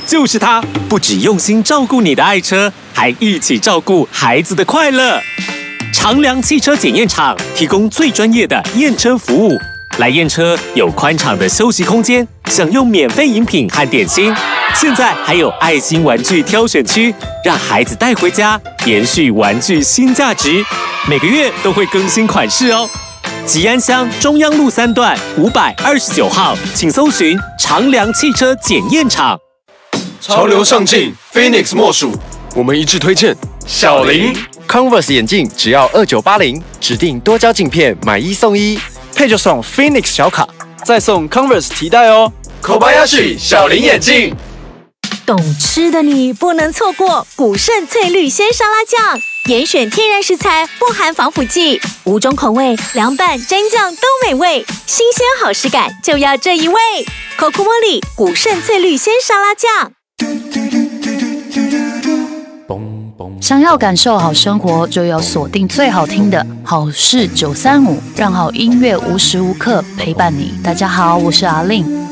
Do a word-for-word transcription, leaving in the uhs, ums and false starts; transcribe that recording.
就是它，不只用心照顾你的爱车，还一起照顾孩子的快乐。长良汽车检验厂提供最专业的验车服务，来验车有宽敞的休息空间，享用免费饮品和点心。现在还有爱心玩具挑选区，让孩子带回家，延续玩具新价值。每个月都会更新款式哦。吉安乡中央路三段五百二十九号，请搜寻长良汽车检验厂。 潮流上进 ，Phoenix 莫属。我们一致推荐小林 Converse 眼镜只要二九八零，指定多焦镜片买一送一， 配就送 Phoenix 小卡，再送 Converse 提袋哦。 Kobayashi 小林眼镜。 懂吃的你不能错过古盛翠绿鲜沙拉酱，严选天然食材，不含防腐剂，五种口味，凉拌、蘸酱都美味，新鲜好食感就要这一味。Kokumori 古盛翠绿鲜沙拉酱。 想要感受好生活，就要锁定最好听的好事九三五，让好音乐无时无刻陪伴你。大家好，我是阿令。